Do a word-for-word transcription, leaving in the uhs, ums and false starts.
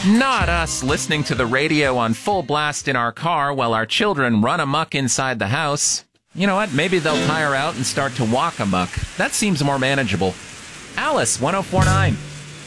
Not us listening to the radio on full blast in our car while our children run amok inside the house. You know what? Maybe they'll tire out and start to walk amok. That seems more manageable. Alice, one oh four point nine.